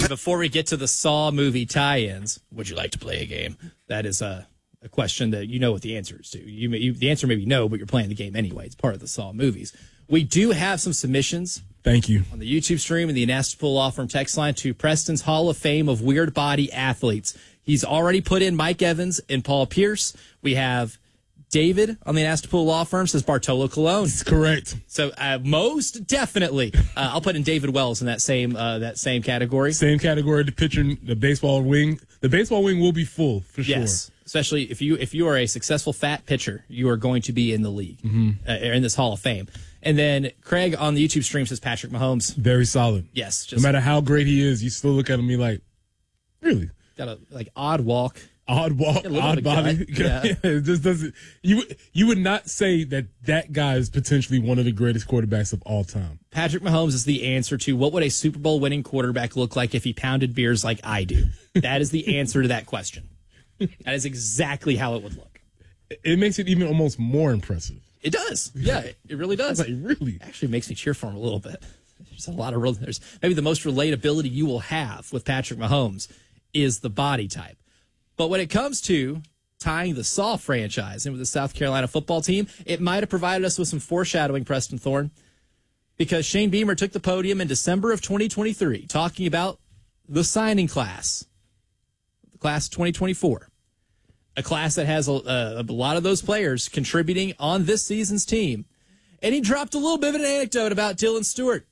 before we get to the Saw movie tie-ins, would you like to play a game? That is a question that you know what the answer is to. The answer may be no, but you're playing the game anyway. It's part of the Saw movies. We do have some submissions. Thank you. On the YouTube stream and the Anastapul Law Firm text line to Preston's Hall of Fame of Weird Body Athletes. He's already put in Mike Evans and Paul Pierce. We have David on the Anastapul Law Firm says Bartolo Colon. That's correct. So most definitely, I'll put in David Wells in that same category. Same category. The pitcher, the baseball wing. The baseball wing will be full for sure. Yes, especially if you are a successful fat pitcher, you are going to be in the league, in this Hall of Fame. And then Craig on the YouTube stream says Patrick Mahomes. Very solid. Yes, no matter how great he is, you still look at him and be like, really? Got a odd walk. Odd walk, odd body. Yeah. It just doesn't. You would not say that guy is potentially one of the greatest quarterbacks of all time. Patrick Mahomes is the answer to what would a Super Bowl winning quarterback look like if he pounded beers like I do. That is the answer to that question. That is exactly how it would look. It makes it even almost more impressive. It does. Yeah, it really does. Like, really? It actually makes me cheer for him a little bit. There's a lot of there's maybe the most relatability you will have with Patrick Mahomes is the body type. But when it comes to tying the Saw franchise in with the South Carolina football team, it might have provided us with some foreshadowing, Preston Thorne, because Shane Beamer took the podium in December of 2023 talking about the signing class, the class of 2024, a class that has a lot of those players contributing on this season's team. And he dropped a little bit of an anecdote about Dylan Stewart.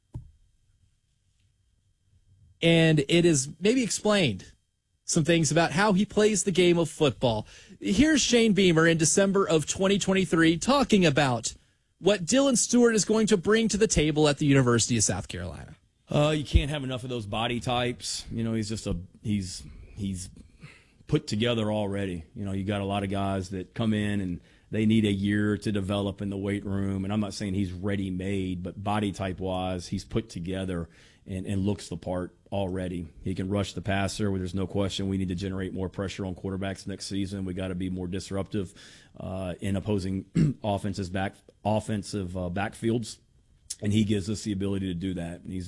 And it is maybe explained some things about how he plays the game of football. Here's Shane Beamer in December of 2023 talking about what Dylan Stewart is going to bring to the table at the University of South Carolina. You can't have enough of those body types. You know, he's put together already. You know, you got a lot of guys that come in and they need a year to develop in the weight room. And I'm not saying he's ready-made, but body type-wise, he's put together and looks the part already. He can rush the passer. There's no question we need to generate more pressure on quarterbacks next season. We got to be more disruptive in opposing offensive backfields, and he gives us the ability to do that. And he's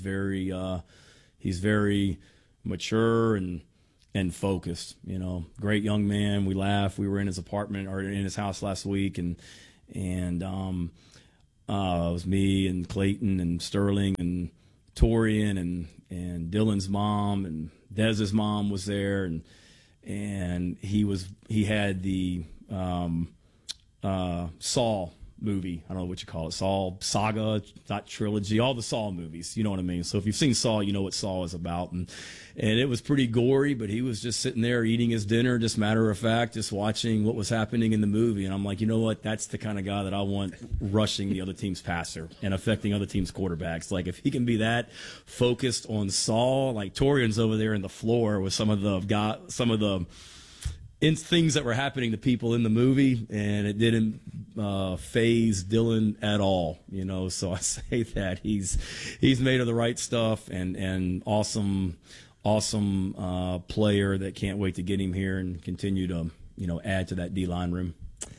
very mature and focused. You know, great young man. We laugh. We were in his apartment or in his house last week, and it was me and Clayton and Sterling and Torian and Dylan's mom and Dez's mom was there, and he had the Saw movie. I don't know what you call it. Saw saga, not trilogy, all the Saw movies. You know what I mean? So if you've seen Saw, you know what Saw is about. And it was pretty gory, but he was just sitting there eating his dinner, just matter of fact, just watching what was happening in the movie. And I'm like, you know what? That's the kind of guy that I want rushing the other team's passer and affecting other team's quarterbacks. Like if he can be that focused on Saw, like Torian's over there in the floor with some of the things that were happening to people in the movie, and it didn't faze Dylan at all, you know. So I say that he's made of the right stuff and awesome player that can't wait to get him here and continue to, you know, add to that D-line room.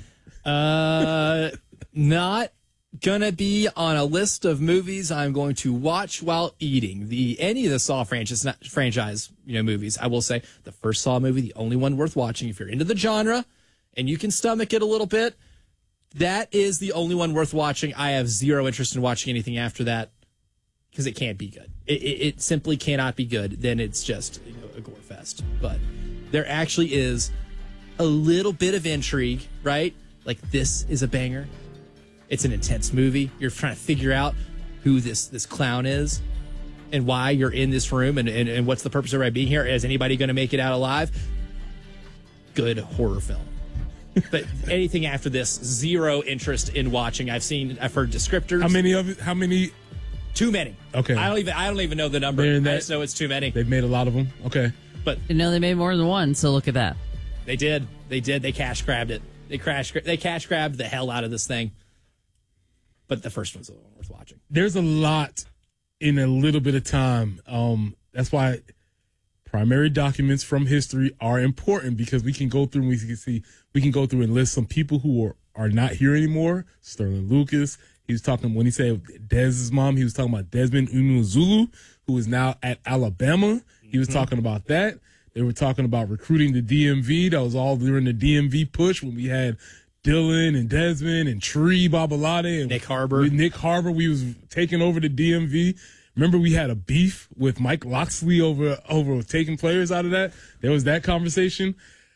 Not gonna be on a list of movies I'm going to watch while eating. Any of the Saw franchise, you know, movies. I will say the first Saw movie, the only one worth watching if you're into the genre and you can stomach it a little bit. That is the only one worth watching. I have zero interest in watching anything after that because it can't be good. It simply cannot be good. Then it's just, you know, a gore fest. But there actually is a little bit of intrigue, right? Like this is a banger. It's an intense movie. You're trying to figure out who this clown is and why you're in this room and what's the purpose of everybody being here. Is anybody going to make it out alive? Good horror film. But anything after this, zero interest in watching. I've heard descriptors. How many? Too many. Okay. I don't even know the number. I just know it's too many. They've made a lot of them. Okay. But you know they made more than one, so look at that. They did. They cash grabbed it. They cash grabbed the hell out of this thing. But the first one's a little worth watching. There's a lot in a little bit of time. That's why primary documents from history are important, because we can go through and we can go through and list some people who are not here anymore. Sterling Lucas, He was talking, when he said Dez's mom, he was talking about Desmond Umuzulu, who is now at Alabama. He was talking about that. They were talking about recruiting the DMV. That was all during the DMV push when we had Dylan and Desmond and Tree Babalade and Nick Harbor. We was taking over the DMV. Remember, we had a beef with Mike Loxley over taking players out of that. There was that conversation.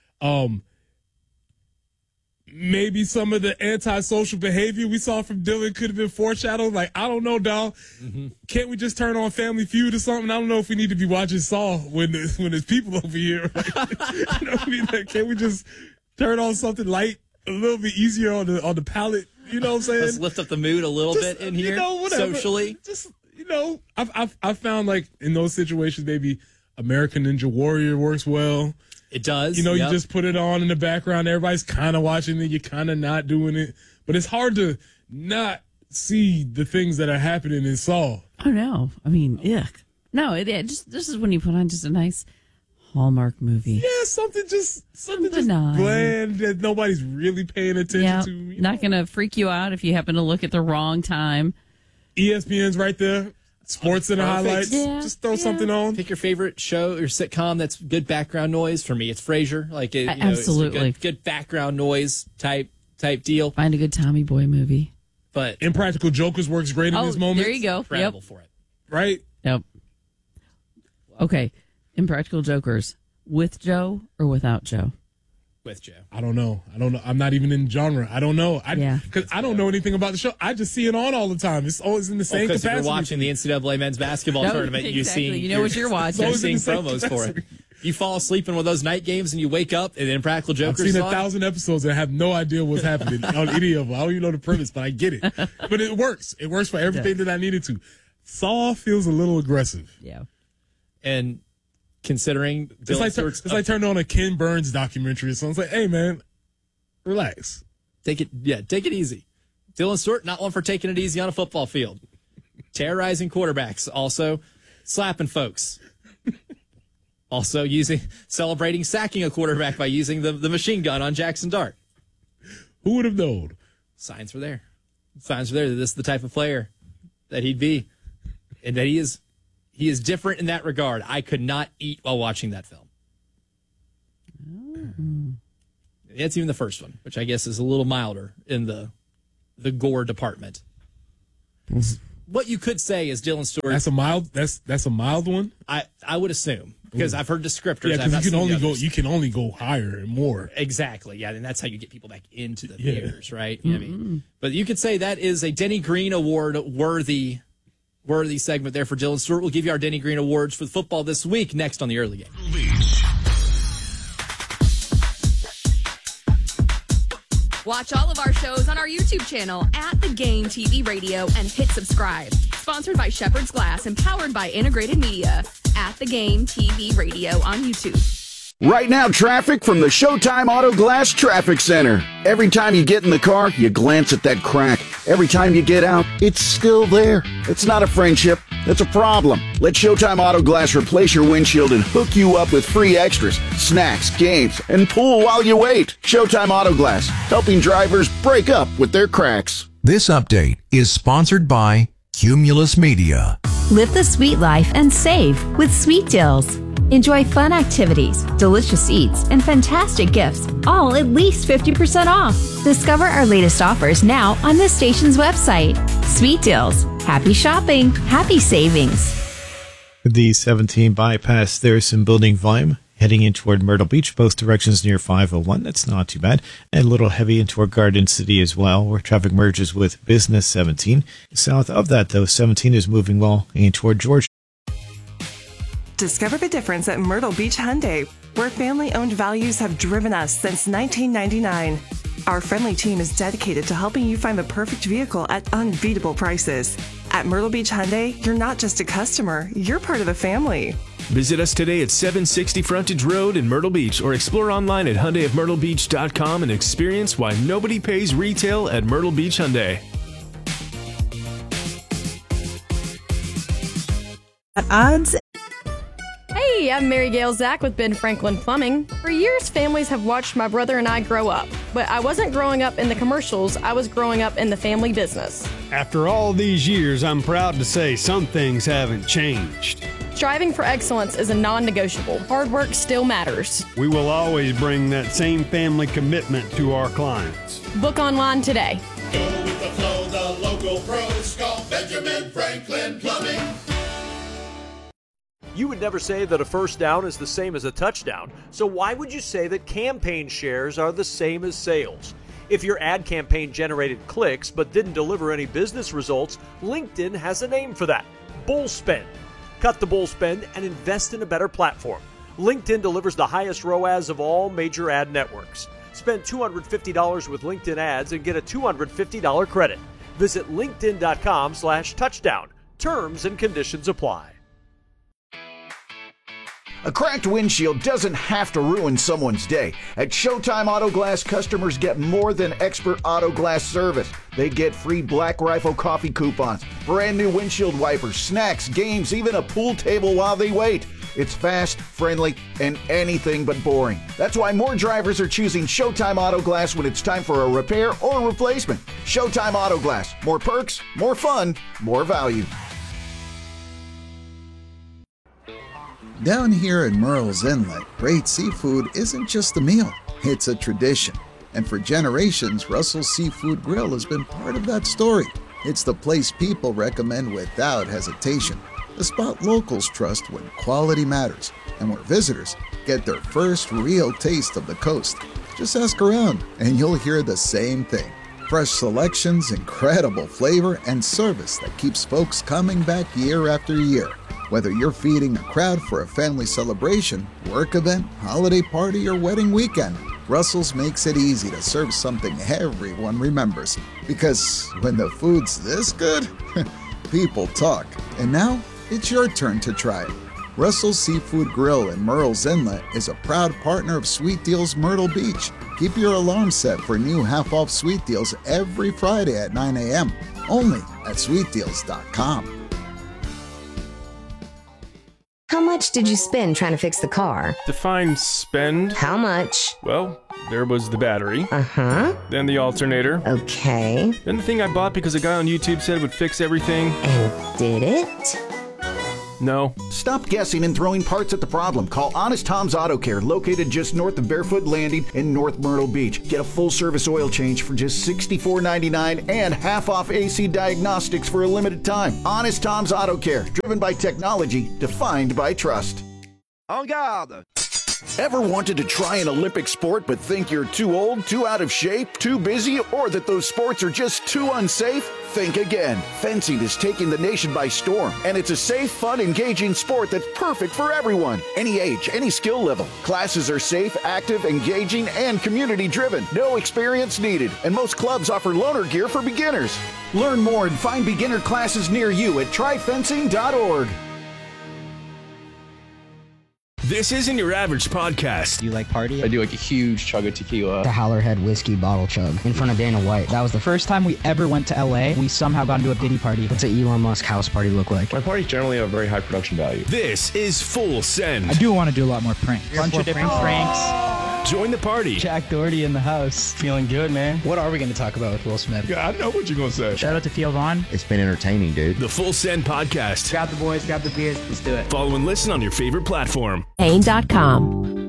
Maybe some of the antisocial behavior we saw from Dylan could have been foreshadowed. Like, I don't know, dog. Can't we just turn on Family Feud or something? I don't know if we need to be watching Saw when there's people over here. Like, you know what I mean? Like, can't we just turn on something light, a little bit easier on the palate? You know what I'm saying? Let's lift up the mood a little bit in here, socially. Just, I've found, like, in those situations, maybe American Ninja Warrior works well. It does. You just put it on in the background. Everybody's kind of watching it. You're kind of not doing it. But it's hard to not see the things that are happening in Saw. Oh, no. I mean, yuck. No, this is when you put on just a nice Hallmark movie. Yeah, something just benign. bland that nobody's really paying attention to. Not going to freak you out if you happen to look at the wrong time. ESPN's right there. Sports Center highlights. Yeah, just throw something on. Pick your favorite show or sitcom that's good background noise. For me, it's Frasier. Absolutely. It's a good background noise type deal. Find a good Tommy Boy movie. But Impractical Jokers works great in this moment. There you go. Incredible for it. Right? Yep. Okay. Impractical Jokers. With Joe or without Joe? With Joe. I don't know. I'm not even in genre. I don't know. Yeah. Because I don't know anything about the show. I just see it on all the time. It's always in the same Because capacity. if you're watching the NCAA men's basketball tournament, exactly. You know what you're watching. You're Always in seeing the same promos for it. You fall asleep in one of those night games and you wake up and Impractical I've Jokers. seen 1,000 episodes and I have no idea what's happening on any of them. I don't even know the premise, but I get it. But it works. It works for everything that I needed to. Saw feels a little aggressive. Yeah. And considering it's like turning on a Ken Burns documentary or something. It's like, hey, man, relax. take it easy. Dylan Stewart, not one for taking it easy on a football field. Terrorizing quarterbacks, also slapping folks. Also celebrating sacking a quarterback by using the machine gun on Jackson Dart. Who would have known? Signs were there. Signs were there that this is the type of player that he'd be. And that he is different in that regard. I could not eat while watching that film. It's even the first one, which I guess is a little milder in the gore department. What you could say is Dylan Stewart. That's a mild one. I would assume, because I've heard descriptors. Yeah, because you can only go higher and more. Exactly. Yeah, and that's how you get people back into the theaters, right? I mean, but you could say that is a Denny Green Award worthy segment there for Dylan Stewart. We'll give you our Denny Green Awards for the football this week next on the Early Game. Watch all of our shows on our YouTube channel at The Game TV Radio and hit subscribe. Sponsored by Shepherd's Glass and powered by Integrated Media at The Game TV Radio on YouTube. Right now, traffic from the Showtime Auto Glass Traffic Center. Every time you get in the car, you glance at that crack. Every time you get out, it's still there. It's not a friendship. It's a problem. Let Showtime Auto Glass replace your windshield and hook you up with free extras, snacks, games, and pool while you wait. Showtime Auto Glass, helping drivers break up with their cracks. This update is sponsored by Cumulus Media. Live the sweet life and save with Sweet Deals. Enjoy fun activities, delicious eats, and fantastic gifts, all at least 50% off. Discover our latest offers now on the station's website. Sweet Deals. Happy shopping. Happy savings. The 17 bypass, there's some building volume heading in toward Myrtle Beach, both directions near 501. That's not too bad. And a little heavy in toward Garden City as well, where traffic merges with Business 17. South of that, though, 17 is moving well in toward Georgia. Discover the difference at Myrtle Beach Hyundai, where family-owned values have driven us since 1999. Our friendly team is dedicated to helping you find the perfect vehicle at unbeatable prices. At Myrtle Beach Hyundai, you're not just a customer, you're part of the family. Visit us today at 760 Frontage Road in Myrtle Beach or explore online at HyundaiofMyrtleBeach.com and experience why nobody pays retail at Myrtle Beach Hyundai. At odds. Hey, I'm Mary Gail Zach with Ben Franklin Plumbing. For years, families have watched my brother and I grow up. But I wasn't growing up in the commercials, I was growing up in the family business. After all these years, I'm proud to say some things haven't changed. Striving for excellence is a non-negotiable. Hard work still matters. We will always bring that same family commitment to our clients. Book online today. Go with the flow, the local pros call Benjamin Franklin Plumbing. You would never say that a first down is the same as a touchdown, so why would you say that campaign shares are the same as sales? If your ad campaign generated clicks but didn't deliver any business results, LinkedIn has a name for that: bull spend. Cut the bull spend and invest in a better platform. LinkedIn delivers the highest ROAS of all major ad networks. Spend $250 with LinkedIn ads and get a $250 credit. Visit linkedin.com/touchdown. Terms and conditions apply. A cracked windshield doesn't have to ruin someone's day. At Showtime Auto Glass, customers get more than expert auto glass service. They get free Black Rifle coffee coupons, brand new windshield wipers, snacks, games, even a pool table while they wait. It's fast, friendly, and anything but boring. That's why more drivers are choosing Showtime Auto Glass when it's time for a repair or replacement. Showtime Auto Glass. More perks, more fun, more value. Down here in Murrells Inlet, great seafood isn't just a meal, it's a tradition. And for generations, Russell's Seafood Grill has been part of that story. It's the place people recommend without hesitation, the spot locals trust when quality matters, and where visitors get their first real taste of the coast. Just ask around, and you'll hear the same thing. Fresh selections, incredible flavor, and service that keeps folks coming back year after year. Whether you're feeding a crowd for a family celebration, work event, holiday party, or wedding weekend, Russell's makes it easy to serve something everyone remembers. Because when the food's this good, people talk. And now, it's your turn to try it. Russell's Seafood Grill in Murrells Inlet is a proud partner of Sweet Deals Myrtle Beach. Keep your alarm set for new half-off sweet deals every Friday at 9 a.m. Only at sweetdeals.com. How much did you spend trying to fix the car? Define spend. How much? Well, there was the battery. Uh-huh. Then the alternator. Okay. Then the thing I bought because a guy on YouTube said it would fix everything. And did it? No. Stop guessing and throwing parts at the problem. Call Honest Tom's Auto Care, located just north of Barefoot Landing in North Myrtle Beach. Get a full-service oil change for just $64.99 and half-off AC diagnostics for a limited time. Honest Tom's Auto Care, driven by technology, defined by trust. En garde! Ever wanted to try an Olympic sport but think you're too old, too out of shape, too busy, or that those sports are just too unsafe? Think again. Fencing is taking the nation by storm, and it's a safe, fun, engaging sport that's perfect for everyone. Any age, any skill level. Classes are safe, active, engaging, and community-driven. No experience needed, and most clubs offer loaner gear for beginners. Learn more and find beginner classes near you at tryfencing.org. This isn't your average podcast. Do you like party? I do like a huge chug of tequila. The Howlerhead whiskey bottle chug in front of Dana White. That was the first time we ever went to LA. We somehow got into a Diddy party. What's an Elon Musk house party look like? My parties generally have very high production value. This is Full Send. I do want to do a lot more pranks. Bunch of different pranks. Join the party. Jack Doherty in the house. Feeling good, man. What are we going to talk about with Will Smith? Yeah, I know what you're going to say. Shout out to Theo Vaughn. It's been entertaining, dude. The Full Send Podcast. Grab the boys, grab the beers. Let's do it. Follow and listen on your favorite platform. Kane.com.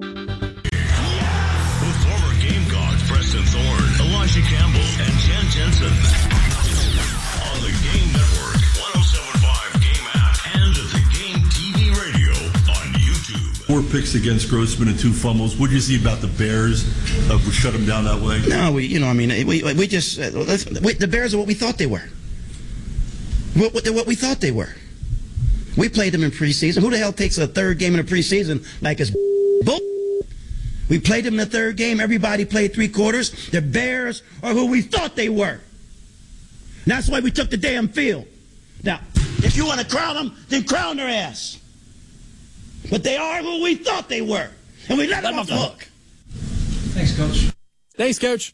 With former Gamecocks Preston Thorne, Elijah Campbell, and Jen Jensen. On the Game Network, 107.5 Game app, and the Game TV radio on YouTube. 4 picks against Grossman and 2 fumbles. What did you see about the Bears? We shut them down that way? No, we just the Bears are what we thought they were. What we thought they were. We played them in preseason. Who the hell takes a third game in the preseason like it's bull? We played them in the third game. Everybody played 3 quarters. The Bears are who we thought they were. And that's why we took the damn field. Now, if you want to crown them, then crown their ass. But they are who we thought they were. And we let them off the hook. Thanks, Coach. Thanks, Coach.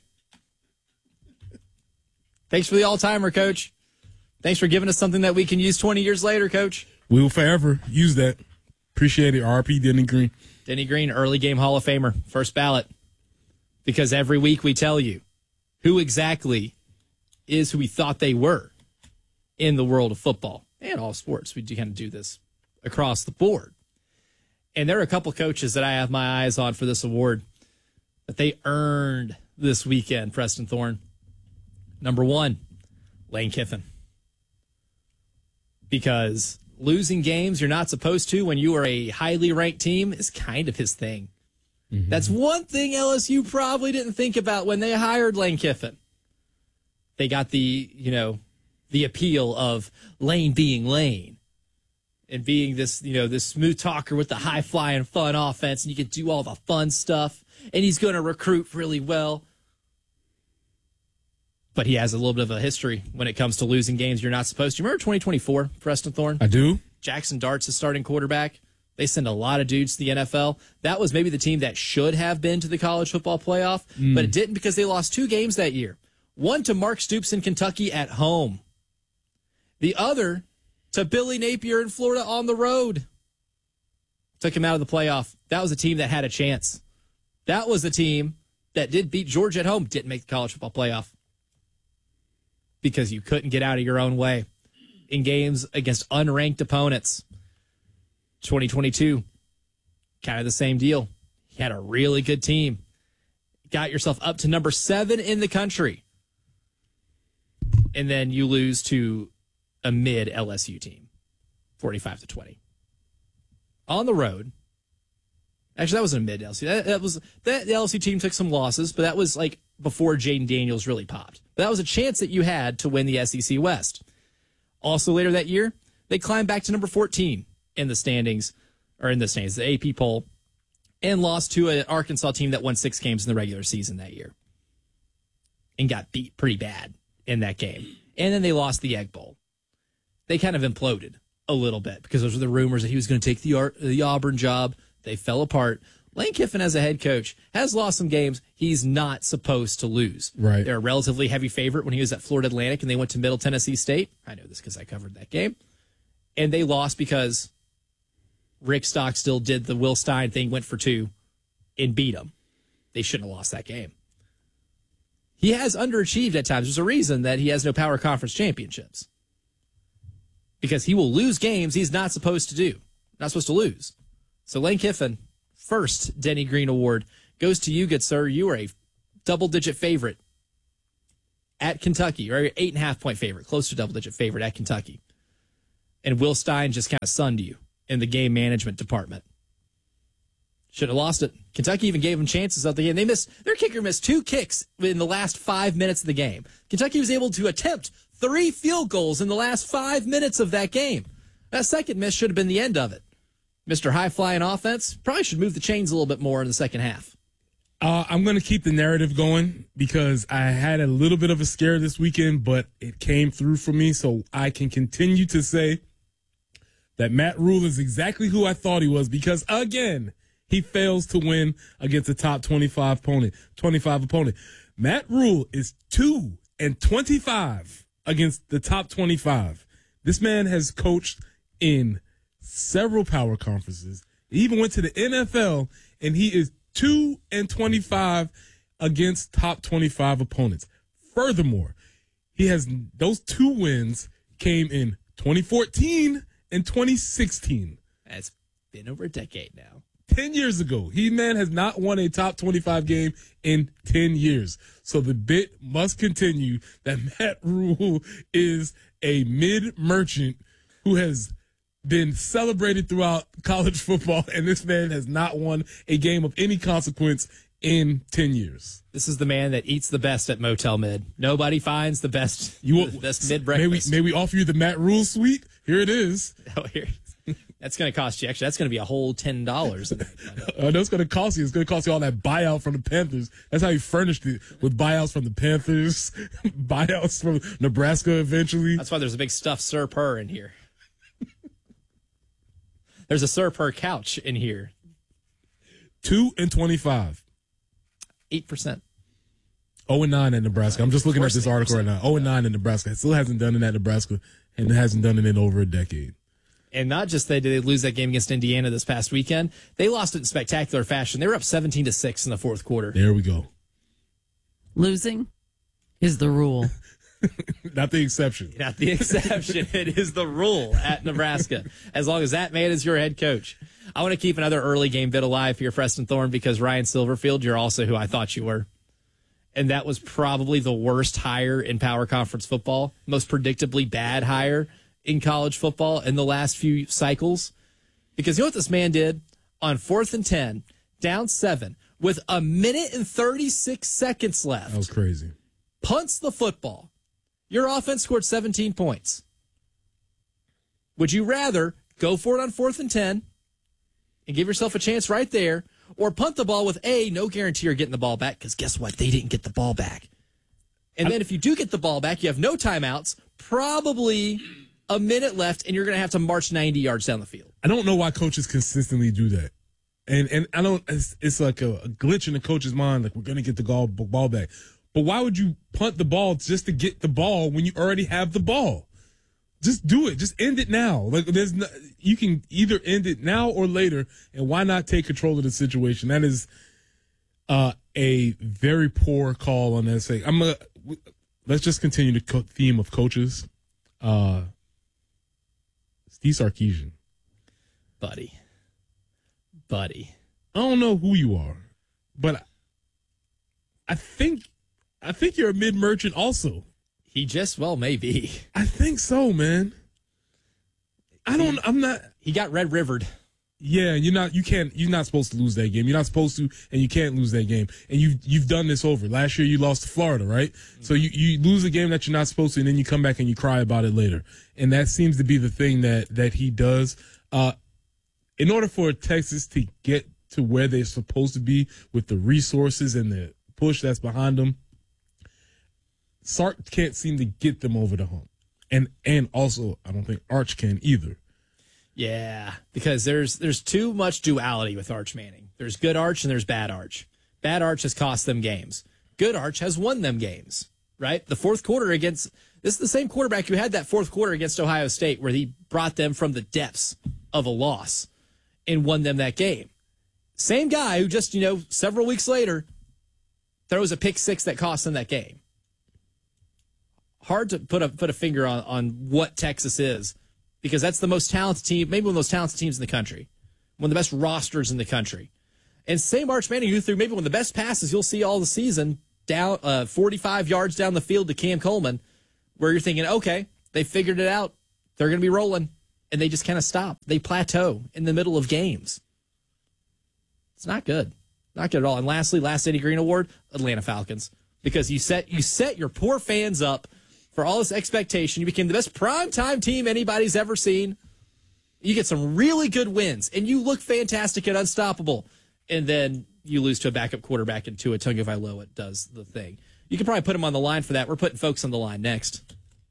Thanks for the all-timer, Coach. Thanks for giving us something that we can use 20 years later, Coach. We will forever use that. Appreciate it, RP Denny Green. Denny Green, early game Hall of Famer, first ballot. Because every week we tell you who exactly is who we thought they were in the world of football and all sports. We do kind of do this across the board. And there are a couple coaches that I have my eyes on for this award that they earned this weekend, Preston Thorne. Number one, Lane Kiffin. Because losing games you're not supposed to when you are a highly ranked team is kind of his thing. Mm-hmm. That's one thing LSU probably didn't think about when they hired Lane Kiffin. They got the appeal of Lane being Lane and being this smooth talker with the high flying fun offense, and you can do all the fun stuff, and he's going to recruit really well. But he has a little bit of a history when it comes to losing games you're not supposed to. Remember 2024, Preston Thorne? I do. Jackson Dart's the starting quarterback. They send a lot of dudes to the NFL. That was maybe the team that should have been to the college football playoff, but it didn't because they lost 2 games that year. One to Mark Stoops in Kentucky at home. The other to Billy Napier in Florida on the road. Took him out of the playoff. That was a team that had a chance. That was a team that did beat Georgia at home, didn't make the college football playoff. Because you couldn't get out of your own way in games against unranked opponents. 2022, kind of the same deal. You had a really good team. Got yourself up to number 7 in the country. And then you lose to a mid LSU team, 45-20. On the road. Actually, that wasn't a mid LSU. The LSU team took some losses, but that was like before Jaden Daniels really popped. But that was a chance that you had to win the SEC West. Also later that year, they climbed back to number 14 in the standings, the AP poll, and lost to an Arkansas team that won 6 games in the regular season that year and got beat pretty bad in that game. And then they lost the Egg Bowl. They kind of imploded a little bit because those were the rumors that he was going to take the Auburn job. They fell apart. Lane Kiffin, as a head coach, has lost some games he's not supposed to lose. Right. They're a relatively heavy favorite when he was at Florida Atlantic and they went to Middle Tennessee State. I know this because I covered that game. And they lost because Rick Stockstill did the Will Stein thing, went for 2, and beat them. They shouldn't have lost that game. He has underachieved at times. There's a reason that he has no power conference championships. Because he will lose games he's not supposed to do. Not supposed to lose. So Lane Kiffin, first Denny Green Award, goes to you, good sir. You are a double-digit favorite at Kentucky, or 8.5-point favorite, close to double-digit favorite at Kentucky. And Will Stein just kind of sunned you in the game management department. Should have lost it. Kentucky even gave them chances at the game. Their kicker missed 2 kicks in the last 5 minutes of the game. Kentucky was able to attempt 3 field goals in the last 5 minutes of that game. That second miss should have been the end of it. Mr. High-flying offense probably should move the chains a little bit more in the second half. I'm going to keep the narrative going because I had a little bit of a scare this weekend, but it came through for me, so I can continue to say that Matt Rule is exactly who I thought he was because, again, he fails to win against a top 25 opponent. Matt Rule is 2-25 against the top 25. This man has coached in several power conferences. He even went to the NFL, and he is 2-25 against top 25 opponents. Furthermore, he has those 2 wins came in 2014 and 2016. That's been over a decade now. 10 years ago. Man has not won a top 25 game in 10 years. So the bit must continue that Matt Rule is a mid-merchant who has been celebrated throughout college football, and this man has not won a game of any consequence in 10 years. This is the man that eats the best at Motel Mid. Nobody finds the best mid breakfast. May we offer you the Matt Rule suite? Here it is. Oh, here. That's going to cost you. Actually, that's going to be a whole $10. That's going to cost you. It's going to cost you all that buyout from the Panthers. That's how you furnished it, with buyouts from the Panthers, buyouts from Nebraska eventually. That's why there's a big stuffed Sir Purr in here. There's a Sir Purr couch in here. 2-25. 8%. 0-9 in Nebraska. I'm just looking at this article right now. 0-9 in Nebraska. It still hasn't done it at Nebraska, and it hasn't done it in over a decade. And not just did they lose that game against Indiana this past weekend, they lost it in spectacular fashion. They were up 17-6 in the fourth quarter. There we go. Losing is the rule. Not the exception. Not the exception. It is the rule at Nebraska, as long as that man is your head coach. I want to keep another early game bit alive here, Preston Thorne, because Ryan Silverfield, you're also who I thought you were. And that was probably the worst hire in Power Conference football, most predictably bad hire in college football in the last few cycles. Because you know what this man did? On 4th and 10, down 7, with 1 minute and 36 seconds left. That was crazy. Punts the football. Your offense scored 17 points. Would you rather go for it on 4th and 10 and give yourself a chance right there, or punt the ball with no guarantee you're getting the ball back? Because guess what? They didn't get the ball back. And then if you do get the ball back, you have no timeouts, probably 1 minute left, and you're going to have to march 90 yards down the field. I don't know why coaches consistently do that. And I don't, it's like a glitch in the coach's mind, like we're going to get the ball back. But why would you punt the ball just to get the ball when you already have the ball? Just do it. Just end it now. Like you can either end it now or later, and why not take control of the situation? That is a very poor call on that thing. Let's just continue the theme of coaches. Steve Sarkisian. Buddy. I don't know who you are, but I think you're a mid-merchant also. He just, maybe. I think so, man. I'm not. He got Red Rivered. Yeah, you're not supposed to lose that game. You're not supposed to, and you can't lose that game. And you've done this over. Last year you lost to Florida, right? Mm-hmm. So you lose a game that you're not supposed to, and then you come back and you cry about it later. And that seems to be the thing that he does. In order for Texas to get to where they're supposed to be with the resources and the push that's behind them, Sark can't seem to get them over the hump. And also, I don't think Arch can either. Yeah, because there's too much duality with Arch Manning. There's good Arch and there's bad Arch. Bad Arch has cost them games. Good Arch has won them games, right? The fourth quarter this is the same quarterback who had that fourth quarter against Ohio State where he brought them from the depths of a loss and won them that game. Same guy who just, several weeks later throws a pick six that cost them that game. Hard to put a finger on what Texas is, because that's the most talented team, maybe one of the most talented teams in the country, one of the best rosters in the country. And same Arch Manning who threw maybe one of the best passes you'll see all the season, down 45 yards down the field to Cam Coleman, where you're thinking, okay, they figured it out. They're going to be rolling. And they just kind of stop. They plateau in the middle of games. It's not good. Not good at all. And lastly, last Eddie Green Award, Atlanta Falcons. Because you set your poor fans up for all this expectation. You became the best primetime team anybody's ever seen. You get some really good wins, and you look fantastic and unstoppable. And then you lose to a backup quarterback, and Tua Tagovailoa does the thing. You can probably put him on the line for that. We're putting folks on the line next.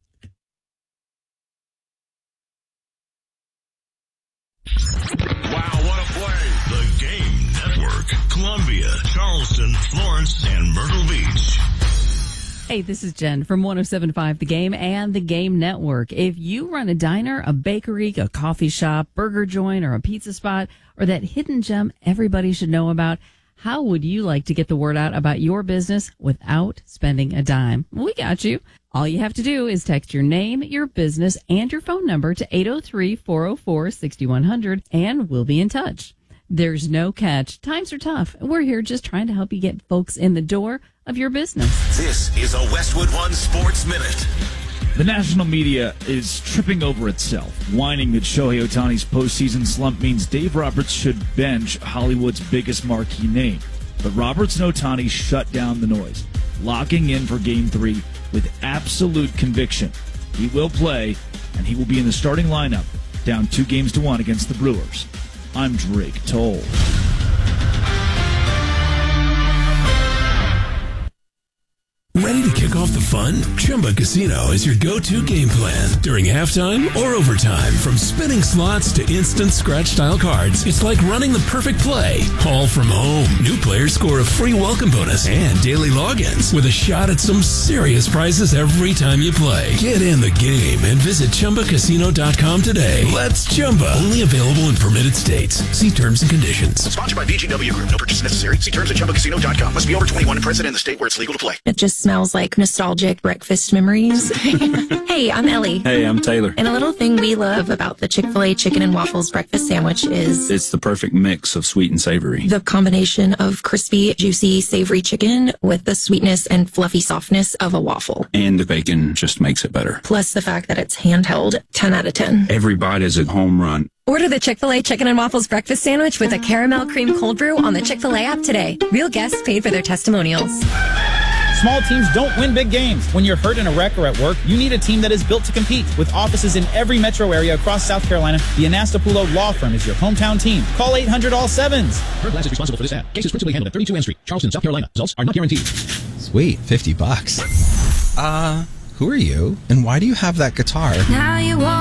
Wow, what a play. The Game Network. Columbia, Charleston, Florence, and Myrtle Beach. Hey, this is Jen from 107.5 The Game and The Game Network. If you run a diner, a bakery, a coffee shop, burger joint, or a pizza spot, or that hidden gem everybody should know about, how would you like to get the word out about your business without spending a dime? We got you. All you have to do is text your name, your business, and your phone number to 803-404-6100, and we'll be in touch. There's no catch. Times are tough. We're here just trying to help you get folks in the door of your business. This is a Westwood One Sports Minute. The national media is tripping over itself, whining that Shohei Ohtani's postseason slump means Dave Roberts should bench Hollywood's biggest marquee name. But Roberts and Ohtani shut down the noise, locking in for Game 3 with absolute conviction. He will play, and he will be in the starting lineup, down 2-1 against the Brewers. I'm Drake Toll. Ready to kick off off the fun? Chumba Casino is your go-to game plan during halftime or overtime. From spinning slots to instant scratch-style cards, it's like running the perfect play, all from home. New players score a free welcome bonus and daily logins with a shot at some serious prizes every time you play. Get in the game and visit ChumbaCasino.com today. Let's Chumba. Only available in permitted states. See terms and conditions. Sponsored by VGW Group. No purchase necessary. See terms at ChumbaCasino.com. Must be over 21 and present in the state where it's legal to play. It just smells like nostalgic breakfast memories. Hey, I'm Ellie. Hey, I'm Taylor. And a little thing we love about the Chick-fil-A chicken and waffles breakfast sandwich is it's the perfect mix of sweet and savory. The combination of crispy, juicy, savory chicken with the sweetness and fluffy softness of a waffle. And the bacon just makes it better. Plus the fact that it's handheld, 10 out of 10. Every bite is a home run. Order the Chick-fil-A Chicken and Waffles Breakfast Sandwich with a caramel cream cold brew on the Chick-fil-A app today. Real guests paid for their testimonials. Small teams don't win big games. When you're hurt in a wreck or at work, you need a team that is built to compete. With offices in every metro area across South Carolina, the Anastapulo Law Firm is your hometown team. Call 800-ALL-7s. First Glass is responsible for this ad. Cases principally handled at 32 N Street, Charleston, South Carolina. Results are not guaranteed. Sweet, $50. Who are you? And why do you have that guitar? Now you walk